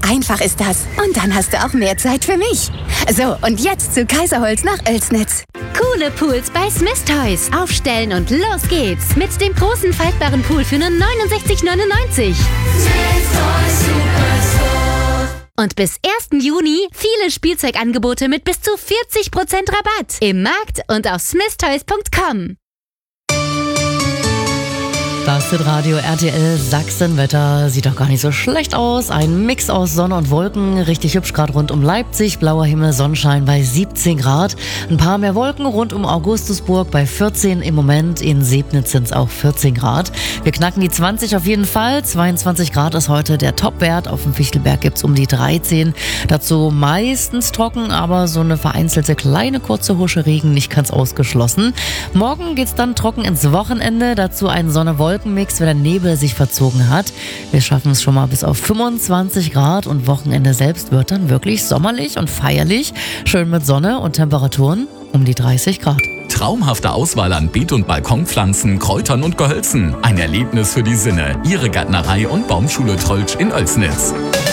einfach ist das. Und dann hast du auch mehr Zeit für mich. So, und jetzt zu Kaiserholz nach Oelsnitz. Coole Pools bei Smith Toys. Aufstellen und los geht's. Mit dem großen faltbaren Pool für nur 69,99. Und bis 1. Juni viele Spielzeugangebote mit bis zu 40% Rabatt. Im Markt und auf smithtoys.com. Das Radio RTL Sachsenwetter sieht doch gar nicht so schlecht aus. Ein Mix aus Sonne und Wolken, richtig hübsch gerade rund um Leipzig, blauer Himmel, Sonnenschein bei 17 Grad. Ein paar mehr Wolken rund um Augustusburg bei 14 im Moment, in Sebnitz sind es auch 14 Grad. Wir knacken die 20 auf jeden Fall, 22 Grad ist heute der Topwert, auf dem Fichtelberg gibt's um die 13. Dazu meistens trocken, aber so eine vereinzelte kleine kurze Husche Regen nicht ganz ausgeschlossen. Morgen geht's dann trocken ins Wochenende, dazu ein Sonne-Wolkenmix, wenn der Nebel sich verzogen hat. Wir schaffen es schon mal bis auf 25 Grad und Wochenende selbst wird dann wirklich sommerlich und feierlich. Schön mit Sonne und Temperaturen um die 30 Grad. Traumhafte Auswahl an Beet- und Balkonpflanzen, Kräutern und Gehölzen. Ein Erlebnis für die Sinne. Ihre Gärtnerei und Baumschule Trolltsch in Oelsnitz.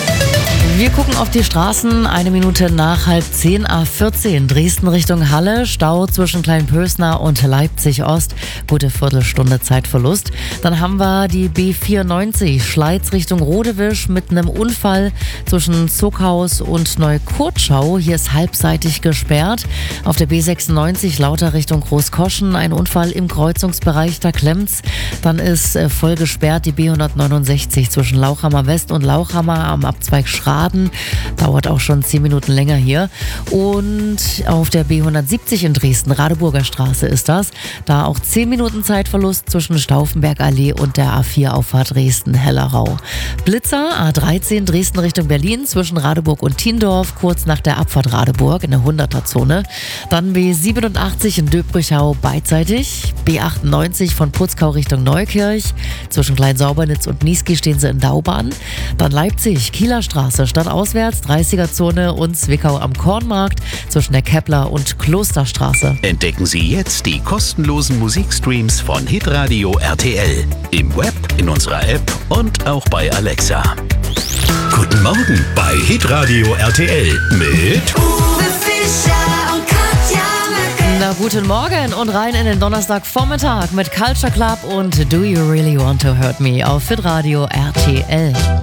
Wir gucken auf die Straßen, 1 Minute nach 9:30, A14, Dresden Richtung Halle, Stau zwischen Kleinpösner und Leipzig Ost, gute Viertelstunde Zeitverlust. Dann haben wir die B94, Schleiz Richtung Rodewisch mit einem Unfall zwischen Zuckhaus und Neukurtschau, hier ist halbseitig gesperrt. Auf der B96 Lauter Richtung Großkoschen, ein Unfall im Kreuzungsbereich, da klemmt's. Dann ist voll gesperrt die B169 zwischen Lauchhammer West und Lauchhammer am Abzweig Schraden. Dauert auch schon 10 Minuten länger hier. Und auf der B170 in Dresden, Radeburger Straße ist das. Da auch 10 Minuten Zeitverlust zwischen Stauffenbergallee und der A4-Auffahrt Dresden-Hellerau. Blitzer, A13 Dresden Richtung Berlin zwischen Radeburg und Thiendorf, kurz nach der Abfahrt Radeburg in der 100er-Zone. Dann B87 in Döbrichau beidseitig. B98 von Putzkau Richtung Neukirch. Zwischen Klein-Saubernitz und Niesky stehen sie in Daubahn. Dann Leipzig, Kieler Straße, stadtauswärts, 30er-Zone und Zwickau am Kornmarkt zwischen der Kepler- und Klosterstraße. Entdecken Sie jetzt die kostenlosen Musikstreams von Hitradio RTL. Im Web, in unserer App und auch bei Alexa. Guten Morgen bei Hitradio RTL mit Uwe Fischer und Katja Möcke. Na, guten Morgen und rein in den Donnerstagvormittag mit Culture Club und Do You Really Want to Hurt Me auf Hitradio RTL.